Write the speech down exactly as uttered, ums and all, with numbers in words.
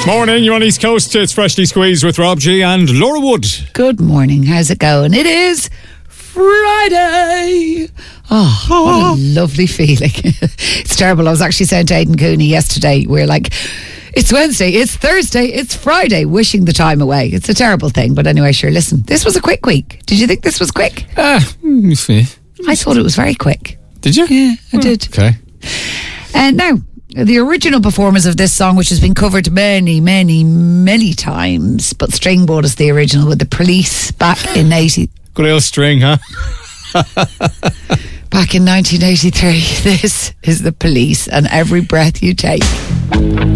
Morning, you're on East Coast. It's Freshly Squeezed with Rob G and Laura Wood. Good morning. How's it going? It is Friday. Oh, what a lovely feeling. It's terrible. I was actually saying to Aidan Cooney yesterday, we're like, it's Wednesday, it's Thursday, it's Friday, wishing the time away. It's a terrible thing. But anyway, sure, listen, this was a quick week. Did you think this was quick? Ah, uh, I thought it was very quick. Did you? Yeah, I oh, did. Okay. And now, the original performance of this song, which has been covered many, many, many times, but Stringboard is the original with the Police back in eighty. Good old String, huh? Back in nineteen eighty-three. This is the Police and Every Breath You Take.